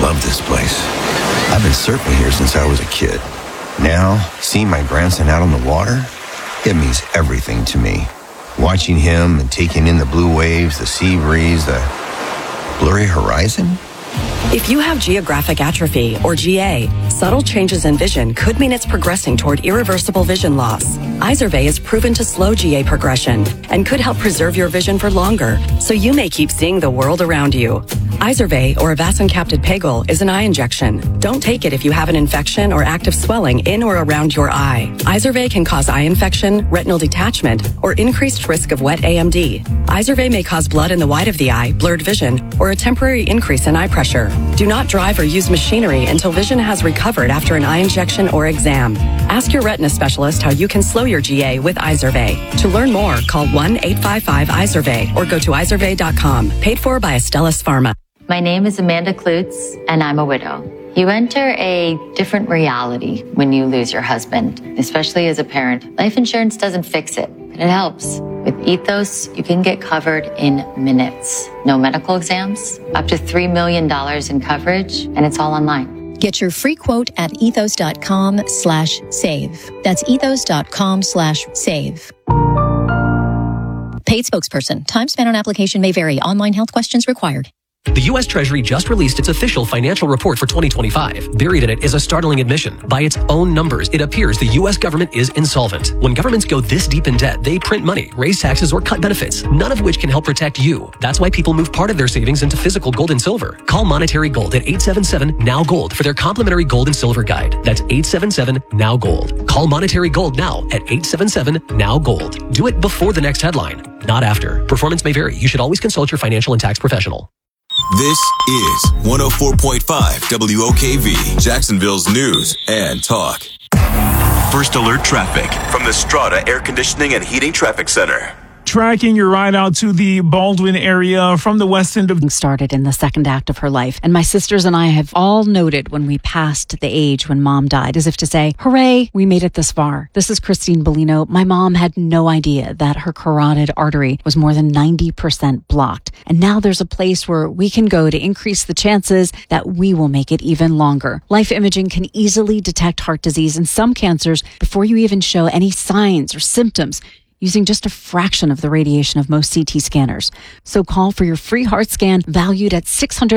love this place. I've been surfing here since I was a kid. Now, seeing my grandson out on the water, it means everything to me. Watching him and taking in the blue waves, the sea breeze, the blurry horizon. If you have geographic atrophy, or GA, subtle changes in vision could mean it's progressing toward irreversible vision loss. Izervay is proven to slow GA progression and could help preserve your vision for longer, so you may keep seeing the world around you. Izervay, or avacincaptad pegol, is an eye injection. Don't take it if you have an infection or active swelling in or around your eye. Izervay can cause eye infection, retinal detachment, or increased risk of wet AMD. Izervay may cause blood in the white of the eye, blurred vision, or a temporary increase in eye pressure. Do not drive or use machinery until vision has recovered after an eye injection or exam. Ask your retina specialist how you can slow your GA with Izervay. To learn more, call 1-855-IZERVAY or go to izervay.com. Paid for by Astellas Pharma. My name is Amanda Klutz, and I'm a widow. You enter a different reality when you lose your husband, especially as a parent. Life insurance doesn't fix it, but it helps. With Ethos, you can get covered in minutes. No medical exams, up to $3 million in coverage, and it's all online. Get your free quote at ethos.com/save. That's ethos.com/save. Paid spokesperson. Time spent on application may vary. Online health questions required. The U.S. Treasury just released its official financial report for 2025. Buried in it is a startling admission. By its own numbers, it appears the U.S. government is insolvent. When governments go this deep in debt, they print money, raise taxes, or cut benefits, none of which can help protect you. That's why people move part of their savings into physical gold and silver. Call Monetary Gold at 877-NOW-GOLD for their complimentary gold and silver guide. That's 877-NOW-GOLD. Call Monetary Gold now at 877-NOW-GOLD. Do it before the next headline, not after. Performance may vary. You should always consult your financial and tax professional. This is 104.5 WOKV, Jacksonville's news and talk. First alert traffic from the Strata Air Conditioning and Heating Traffic Center. Tracking your ride out to the Baldwin area from the west end of... Started in the second act of her life. And my sisters and I have all noted when we passed the age when mom died, as if to say, hooray, we made it this far. This is Christine Bellino. My mom had no idea that her carotid artery was more than 90% blocked. And now there's a place where we can go to increase the chances that we will make it even longer. Life Imaging can easily detect heart disease and some cancers before you even show any signs or symptoms, using just a fraction of the radiation of most CT scanners. So call for your free heart scan valued at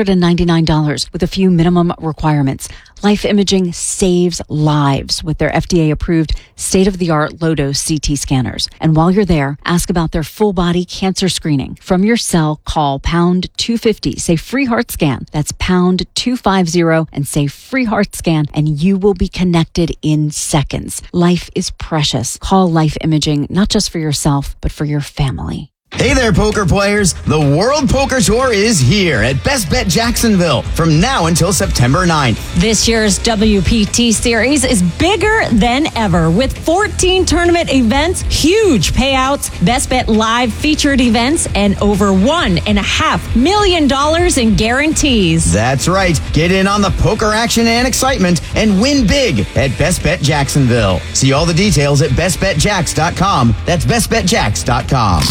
$699 with a few minimum requirements. Life Imaging saves lives with their FDA-approved state-of-the-art low-dose CT scanners. And while you're there, ask about their full-body cancer screening. From your cell, call pound 250, say free heart scan. That's pound 250 and say free heart scan, and you will be connected in seconds. Life is precious. Call Life Imaging, not just for yourself, but for your family. Hey there, poker players. The World Poker Tour is here at Best Bet Jacksonville from now until September 9th. This year's WPT series is bigger than ever with 14 tournament events, huge payouts, Best Bet live featured events, and over $1.5 million in guarantees. That's right. Get in on the poker action and excitement and win big at Best Bet Jacksonville. See all the details at bestbetjacks.com. That's bestbetjacks.com.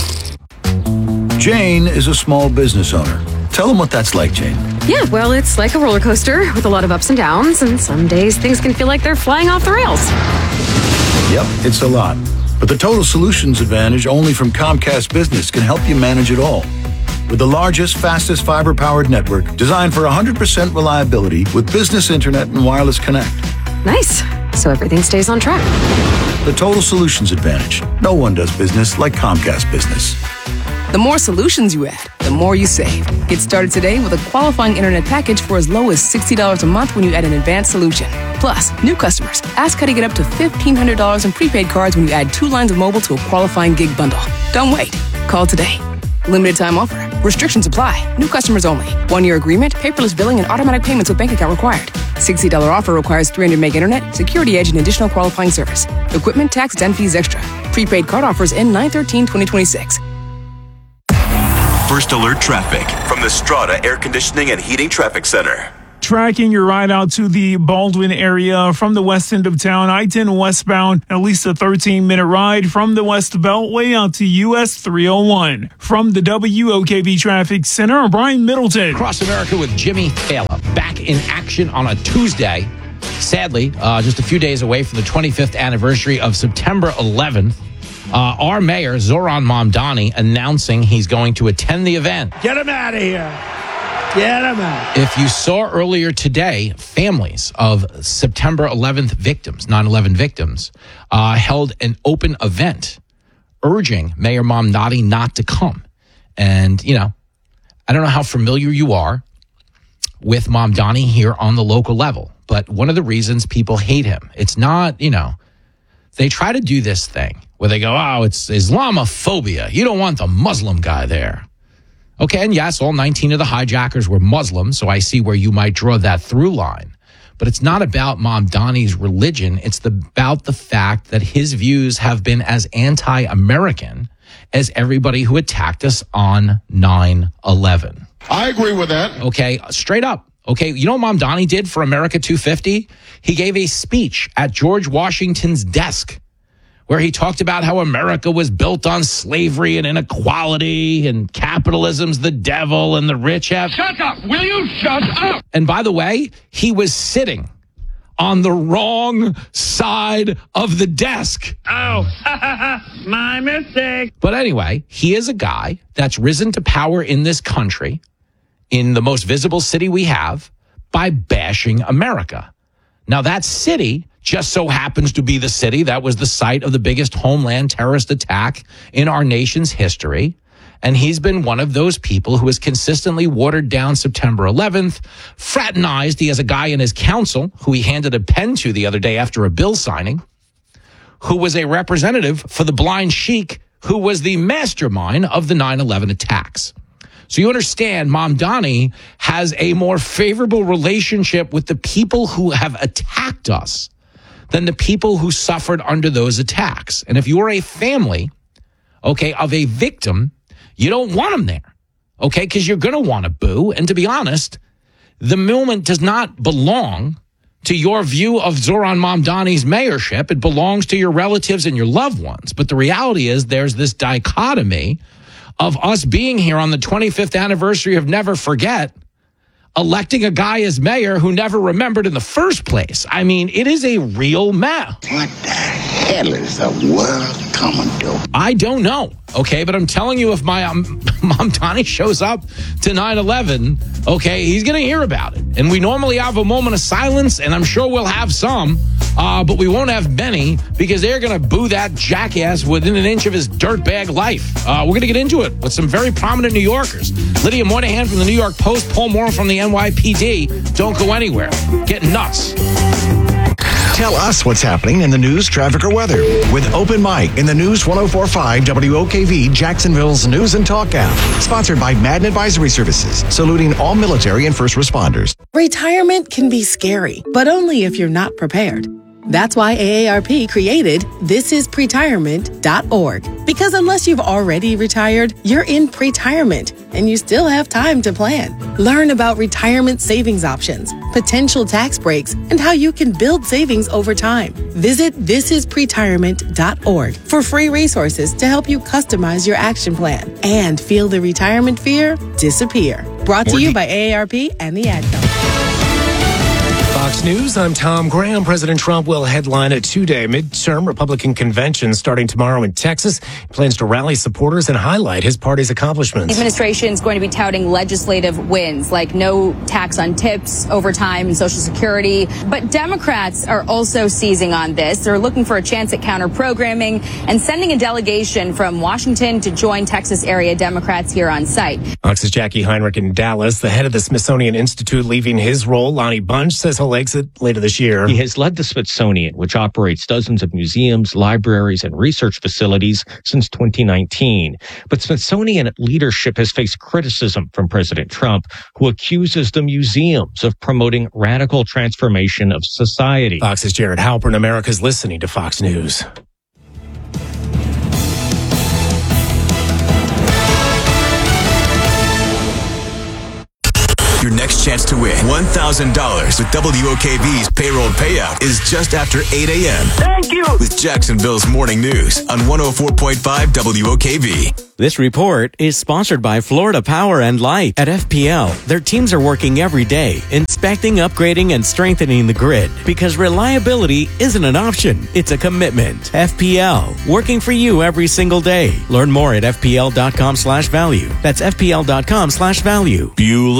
Jane is a small business owner. Tell them what that's like, Jane. Yeah, well, it's like a roller coaster with a lot of ups and downs, and some days things can feel like they're flying off the rails. Yep, it's a lot. But the Total Solutions Advantage only from Comcast Business can help you manage it all. With the largest, fastest fiber-powered network designed for 100% reliability with business internet and wireless connect. Nice. So everything stays on track. The Total Solutions Advantage. No one does business like Comcast Business. The more solutions you add, the more you save. Get started today with a qualifying internet package for as low as $60 a month when you add an advanced solution. Plus, new customers, ask how to get up to $1,500 in prepaid cards when you add 2 lines of mobile to a qualifying gig bundle. Don't wait. Call today. Limited time offer. Restrictions apply. New customers only. 1-year agreement, paperless billing, and automatic payments with bank account required. $60 offer requires 300 meg internet, security edge, and additional qualifying service. Equipment, tax, and fees extra. Prepaid card offers end 9/13/2026. First alert traffic from the Strata Air Conditioning and Heating Traffic Center. Tracking your ride out to the Baldwin area from the west end of town, I-10 westbound, at least a 13-minute ride from the West Beltway out to US 301. From the WOKV Traffic Center, I'm Brian Middleton. Across America with Jimmy Taylor. back in action on a Tuesday. Sadly, just a few days away from the 25th anniversary of September 11th. Our mayor, Zoran Mamdani, announcing he's going to attend the event. Get him out of here. Get him out. If you saw earlier today, families of September 11th victims, 9/11 victims, held an open event urging Mayor Mamdani not to come. And, you know, I don't know how familiar you are with Mamdani here on the local level, but one of the reasons people hate him, it's not, you know, they try to do this thing where they go, oh, it's Islamophobia. You don't want the Muslim guy there. Okay, and yes, all 19 of the hijackers were Muslim, so I see where you might draw that through line. But it's not about Mamdani's religion. It's about the fact that his views have been as anti-American as everybody who attacked us on 9/11. I agree with that. Okay, straight up. Okay, you know what Mamdani did for America 250? He gave a speech at George Washington's desk where he talked about how America was built on slavery and inequality and capitalism's the devil and the rich have... Shut up! Will you shut up? And by the way, he was sitting on the wrong side of the desk. Oh, my mistake. But anyway, he is a guy that's risen to power in this country, in the most visible city we have, by bashing America. Now, that city just so happens to be the city that was the site of the biggest homeland terrorist attack in our nation's history. And he's been one of those people who has consistently watered down September 11th, fraternized. He has a guy in his council who he handed a pen to the other day after a bill signing, who was a representative for the blind sheik, who was the mastermind of the 9/11 attacks. So you understand, Mamdani has a more favorable relationship with the people who have attacked us than the people who suffered under those attacks. And if you are a family, okay, of a victim, you don't want them there, okay, because you're going to want to boo. And to be honest, the moment does not belong to your view of Zoran Mamdani's mayorship. It belongs to your relatives and your loved ones. But the reality is there's this dichotomy of us being here on the 25th anniversary of Never Forget, electing a guy as mayor who never remembered in the first place. I mean, it is a real mess. What the hell is the world coming to? I don't know, okay? But I'm telling you, if my Mamdani shows up to 9/11, okay, he's going to hear about it. And we normally have a moment of silence, and I'm sure we'll have some, but we won't have many because they're going to boo that jackass within an inch of his dirtbag life. We're going to get into it with some very prominent New Yorkers. Lydia Moynihan from the New York Post, Paul Morrow from the NYPD. Don't go anywhere. Get nuts. Tell us what's happening in the news, traffic, or weather with Open Mic in the News 104.5 WOKV, Jacksonville's News and Talk app. Sponsored by Madden Advisory Services, saluting all military and first responders. Retirement can be scary, but only if you're not prepared. That's why AARP created thisispretirement.org. Because unless you've already retired, you're in pretirement and you still have time to plan. Learn about retirement savings options, potential tax breaks, and how you can build savings over time. Visit thisispretirement.org for free resources to help you customize your action plan and feel the retirement fear disappear. Brought to you by AARP and the Ad Council. Fox News, I'm Tom Graham. President Trump will headline a two-day midterm Republican convention starting tomorrow in Texas. He plans to rally supporters and highlight his party's accomplishments. The administration is going to be touting legislative wins like no tax on tips, overtime, and Social Security. But Democrats are also seizing on this. They're looking for a chance at counter-programming and sending a delegation from Washington to join Texas area Democrats here on site. Fox's Jackie Heinrich in Dallas. The head of the Smithsonian Institute leaving his role, Lonnie Bunch, says he'll exit later this year. He has led the Smithsonian, which operates dozens of museums, libraries, and research facilities since 2019. But Smithsonian leadership has faced criticism from President Trump, who accuses the museums of promoting radical transformation of society. Fox's Jared Halpern. America's listening to Fox News. Your next chance to win $1,000 with WOKV's payroll payout is just after 8 a.m. Thank you. With Jacksonville's morning news on 104.5 WOKV. This report is sponsored by Florida Power and Light. At FPL, their teams are working every day, inspecting, upgrading, and strengthening the grid, because reliability isn't an option, it's a commitment. FPL, working for you every single day. Learn more at fpl.com/value. That's fpl.com/value.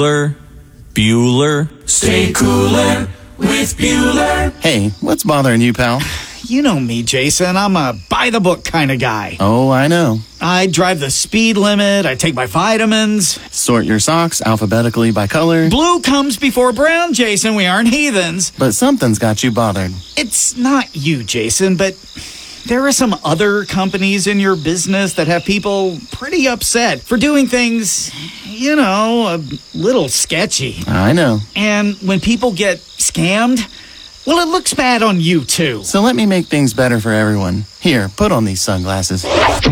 Bueller. Stay cooler with Bueller. Hey, what's bothering you, pal? You know me, Jason. I'm a by-the-book kind of guy. Oh, I know. I drive the speed limit. I take my vitamins. Sort your socks alphabetically by color. Blue comes before brown, Jason. We aren't heathens. But something's got you bothered. It's not you, Jason, but there are some other companies in your business that have people pretty upset for doing things, you know, a little sketchy. I know. And when people get scammed, well, it looks bad on you, too. So let me make things better for everyone. Here, put on these sunglasses.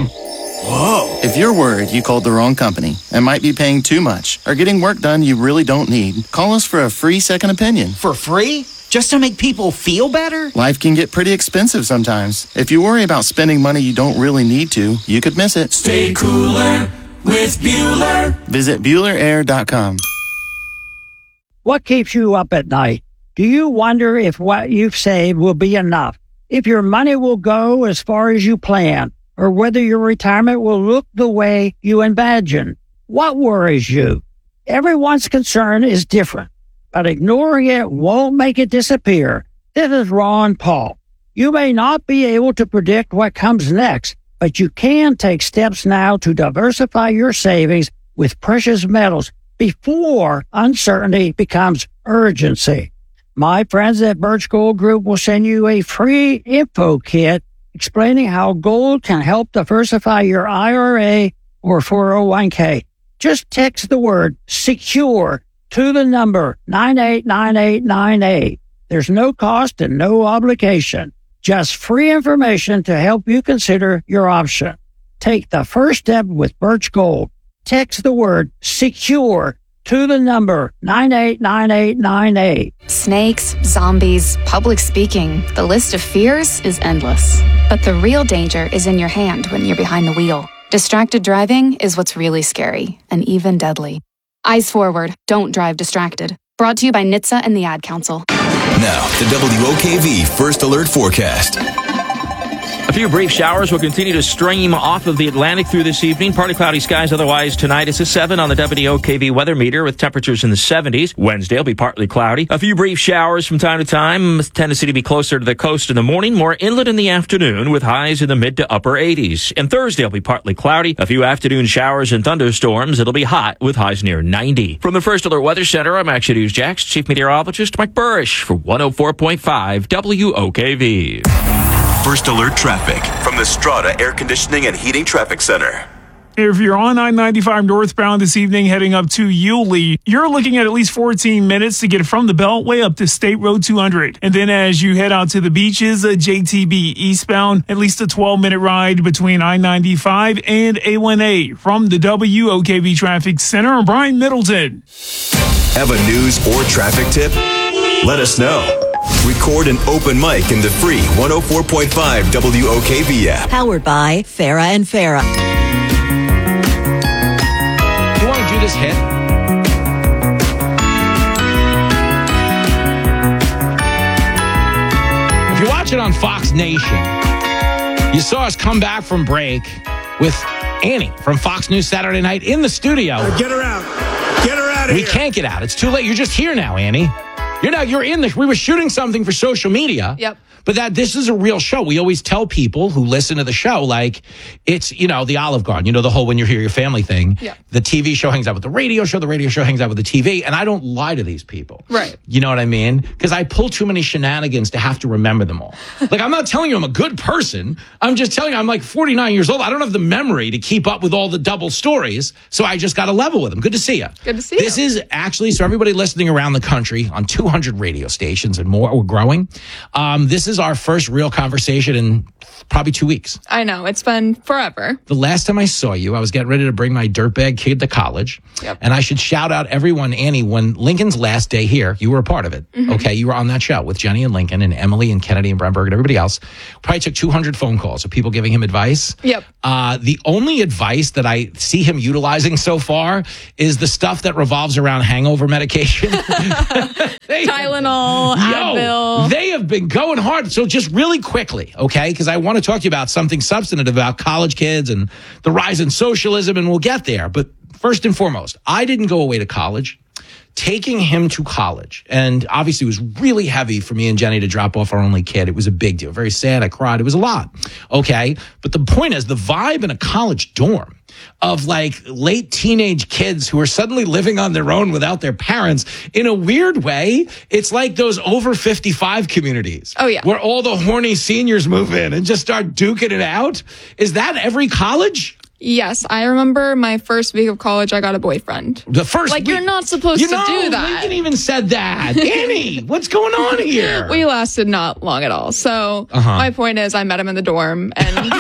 Whoa. If you're worried you called the wrong company and might be paying too much or getting work done you really don't need, call us for a free second opinion. For free? Just to make people feel better? Life can get pretty expensive sometimes. If you worry about spending money you don't really need to, you could miss it. Stay cooler with Bueller. Visit BuellerAir.com. What keeps you up at night? Do you wonder if what you've saved will be enough? If your money will go as far as you plan? Or whether your retirement will look the way you imagine? What worries you? Everyone's concern is different, but ignoring it won't make it disappear. This is Ron Paul. You may not be able to predict what comes next, but you can take steps now to diversify your savings with precious metals before uncertainty becomes urgency. My friends at Birch Gold Group will send you a free info kit explaining how gold can help diversify your IRA or 401k. Just text the word SECURE to the number 989898. There's no cost and no obligation. Just free information to help you consider your option. Take the first step with Birch Gold. Text the word SECURE to the number 989898. Snakes, zombies, public speaking. The list of fears is endless. But the real danger is in your hand when you're behind the wheel. Distracted driving is what's really scary and even deadly. Eyes forward. Don't drive distracted. Brought to you by NHTSA and the Ad Council. Now, the WOKV First Alert Forecast. A few brief showers will continue to stream off of the Atlantic through this evening. Partly cloudy skies otherwise. Tonight it's a 7 on the WOKV weather meter with temperatures in the 70s. Wednesday will be partly cloudy. A few brief showers from time to time. Tendency to be closer to the coast in the morning. More inland in the afternoon with highs in the mid to upper 80s. And Thursday will be partly cloudy. A few afternoon showers and thunderstorms. It'll be hot with highs near 90. From the First Alert Weather Center, I'm Action News Jax Chief Meteorologist Mike Burrish for 104.5 WOKV. First Alert Traffic from the Strata Air Conditioning and Heating Traffic Center. If you're on I-95 northbound this evening heading up to Yulee, you're looking at least 14 minutes to get from the Beltway up to State Road 200. And then as you head out to the beaches, JTB eastbound, at least a 12-minute ride between I-95 and A1A. From the WOKV Traffic Center, I'm Brian Middleton. Have a news or traffic tip? Let us know. Record an open mic in the free 104.5 WOKV app. Powered by Farah and Farah. You want to do this hit? If you watch it on Fox Nation, you saw us come back from break with Annie from Fox News Saturday Night in the studio. Get her out. Get her out of here. We can't get out. It's too late. You're just here now, Annie. You're in the, we were shooting something for social media. Yep. But this is a real show. We always tell people who listen to the show, like, it's, the Olive Garden, the whole when you're here, your family thing. Yeah. The TV show hangs out with the radio show hangs out with the TV. And I don't lie to these people. Right. You know what I mean? Because I pull too many shenanigans to have to remember them all. Like, I'm not telling you I'm a good person. I'm just telling you I'm like 49 years old. I don't have the memory to keep up with all the double stories. So I just got to level with them. Good to see you. Good to see you. This is actually, so everybody listening around the country on 200 200 radio stations and more. We're growing. This is our first real conversation in probably 2 weeks. I know. It's been forever. The last time I saw you, I was getting ready to bring my dirtbag kid to college. Yep. And I should shout out everyone, Annie, when Lincoln's last day here, you were a part of it. Mhm. Okay, you were on that show with Jenny and Lincoln and Emily and Kennedy and Bremberg and everybody else. Probably took 200 phone calls of people giving him advice. Yep. The only advice that I see him utilizing so far is the stuff that revolves around hangover medication. Tylenol, Advil. They have been going hard. So just really quickly, okay, because I want to talk to you about something substantive about college kids and the rise in socialism, and we'll get there. But first and foremost, I didn't go away to college. Taking him to college, and obviously it was really heavy for me and Jenny to drop off our only kid. It was a big deal. Very sad. I cried. It was a lot. Okay. But the point is, the vibe in a college dorm of like late teenage kids who are suddenly living on their own without their parents, in a weird way, it's like those over 55 communities. Oh, yeah. Where all the horny seniors move in and just start duking it out. Is that every college? Yes, I remember my first week of college, I got a boyfriend. The first Like, week- you're not supposed to do that. Lincoln even said that. Annie, what's going on here? We lasted not long at all. So my point is, I met him in the dorm, and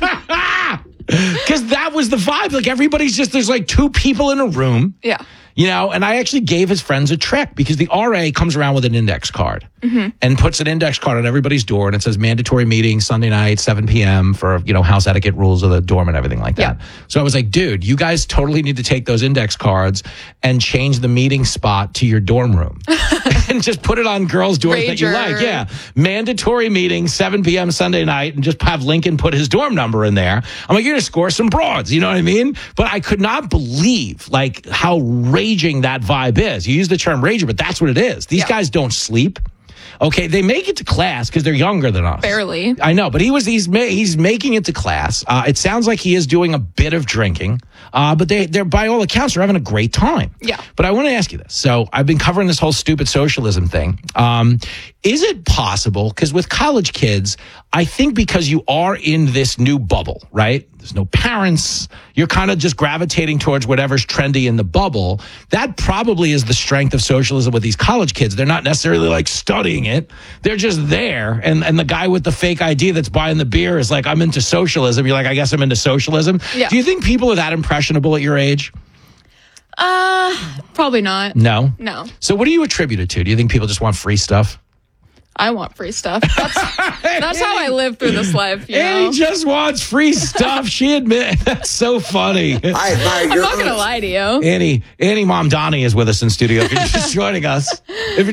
Because that was the vibe. Like, everybody's just, there's like two people in a room. yeah. You know, and I actually gave his friends a trick because the RA comes around with an index card and puts an index card on everybody's door, and it says mandatory meeting Sunday night, 7 p.m. for, you know, house etiquette rules of the dorm and everything like that. So I was like, dude, you guys totally need to take those index cards and change the meeting spot to your dorm room and just put it on girls' doors that you Rager. like. Yeah. Mandatory meeting, 7 p.m. Sunday night, and just have Lincoln put his dorm number in there. I'm like, you're going to score some broads. You know what I mean? But I could not believe like how raging that vibe is. You use the term rager, but that's what it is. These guys don't sleep. Okay, they make it to class because they're younger than us. Barely. I know, but he's making it to class. It sounds like he is doing a bit of drinking, but they're by all accounts are having a great time. Yeah. But I want to ask you this. So I've been covering this whole stupid socialism thing. Is it possible? Because with college kids, I think because you are in this new bubble, right? There's no parents. You're kind of just gravitating towards whatever's trendy in the bubble. That probably is the strength of socialism with these college kids. They're not necessarily like studying it. They're just there. And the guy with the fake ID that's buying the beer is like, I'm into socialism. You're like, I guess I'm into socialism. Yeah. Do you think people are that impressionable at your age? Probably not. No. No. So what do you attribute it to? Do you think people just want free stuff? I want free stuff. That's how I live through this life, you know? Annie just wants free stuff. She admits. That's so funny. I'm not going to lie to you. Annie Mom Donnie is with us in studio. If you're just joining us.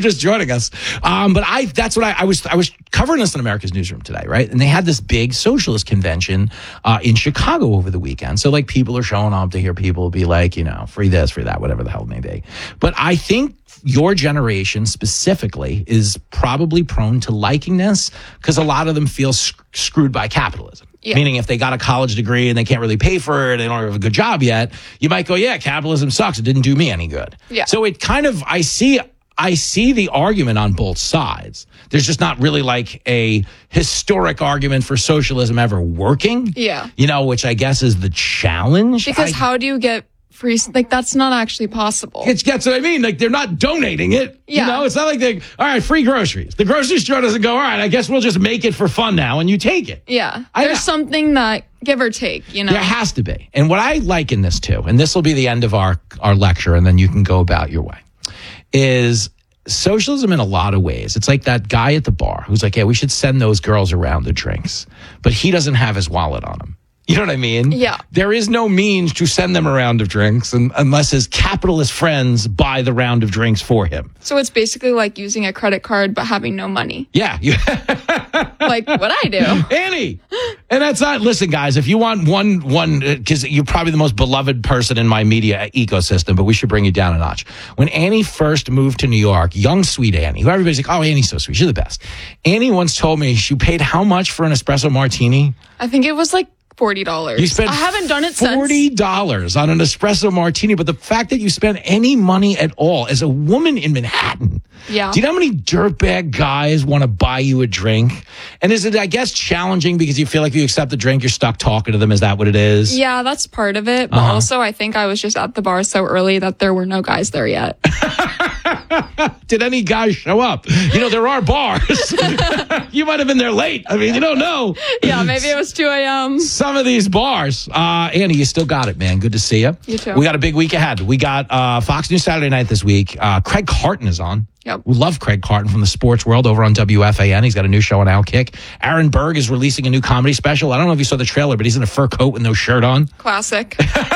But I was covering this in America's Newsroom today, right? And they had this big socialist convention in Chicago over the weekend. So like people are showing up to hear people be like, you know, free this, free that, whatever the hell it may be. But I think your generation specifically is probably prone to liking this because a lot of them feel screwed by capitalism. Yeah. Meaning if they got a college degree and they can't really pay for it, they don't have a good job yet, you might go, yeah, capitalism sucks. It didn't do me any good. Yeah. So it kind of, I see the argument on both sides. There's just not really like a historic argument for socialism ever working. Yeah. You know, which I guess is the challenge. Because how do you get free? Like, that's not actually possible. That's what I mean. Like, they're not donating it. Yeah. You know, it's not like all right, free groceries. The grocery store doesn't go, all right, I guess we'll just make it for fun now, and you take it. Yeah. There's something that give or take, you know? There has to be. And what I like in this too, and this will be the end of our lecture, and then you can go about your way, is socialism in a lot of ways. It's like that guy at the bar who's like, yeah, we should send those girls around the drinks, but he doesn't have his wallet on him. You know what I mean? Yeah. There is no means to send them a round of drinks unless his capitalist friends buy the round of drinks for him. So it's basically like using a credit card but having no money. Yeah. Like what I do. Annie. And that's not, listen, guys, if you want one, because you're probably the most beloved person in my media ecosystem, but we should bring you down a notch. When Annie first moved to New York, young, sweet Annie, who everybody's like, oh, Annie's so sweet. She's the best. Annie once told me she paid how much for an espresso martini? I think it was like $40. You spent I haven't done it since. $40 on an espresso martini, but the fact that you spent any money at all as a woman in Manhattan. Yeah. Do you know how many dirtbag guys want to buy you a drink? And is it, I guess, challenging because you feel like if you accept the drink, you're stuck talking to them? Is that what it is? Yeah, that's part of it. But also, I think I was just at the bar so early that there were no guys there yet. Did any guys show up? You know, there are bars. You might have been there late. I mean, you don't know. Yeah, maybe it was 2 a.m. Some of these bars. Annie, you still got it, man. Good to see you. You too. We got a big week ahead. We got Fox News Saturday night this week. Craig Carton is on. Yep. We love Craig Carton from the sports world over on WFAN. He's got a new show on Outkick. Aaron Berg is releasing a new comedy special. I don't know if you saw the trailer, but he's in a fur coat with no shirt on. Classic.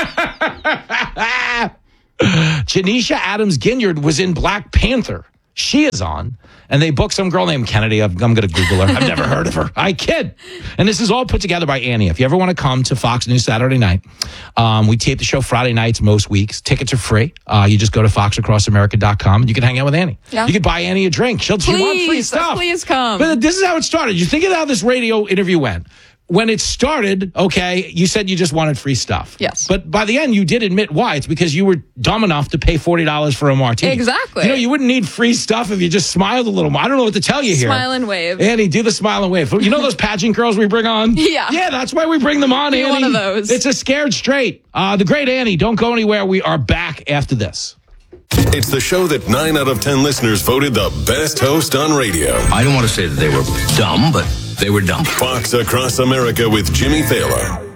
Janisha Adams Ginyard was in Black Panther. She is on. And they booked some girl named Kennedy. I'm going to Google her. I've never heard of her. I kid. And this is all put together by Annie. If you ever want to come to Fox News Saturday night, we tape the show Friday nights most weeks. Tickets are free. You just go to foxacrossamerica.com and you can hang out with Annie. Yeah. You can buy Annie a drink. She wants free stuff. Please come. But this is how it started. You think of how this radio interview went. When it started, okay, you said you just wanted free stuff. Yes. But by the end, you did admit why. It's because you were dumb enough to pay $40 for a martini. Exactly. You know, you wouldn't need free stuff if you just smiled a little more. I don't know what to tell you here. Smile and wave. Annie, do the smile and wave. You know those pageant girls we bring on? Yeah. Yeah, that's why we bring them on, Be Annie. one of those. It's a scared straight. The great Annie, don't go anywhere. We are back after this. It's the show that 9 out of 10 listeners voted the best host on radio. I don't want to say that they were dumb, but they were dumb. Fox Across America with Jimmy Thaler.